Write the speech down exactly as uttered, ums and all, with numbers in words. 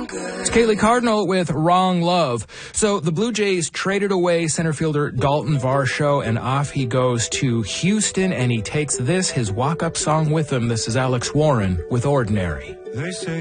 It's Kaylee Cardinal with Wrong Love. So the Blue Jays traded away center fielder Dalton Varsho, and off he goes to Houston, and he takes this, his walk-up song, with him. This is Alex Warren with Ordinary. They say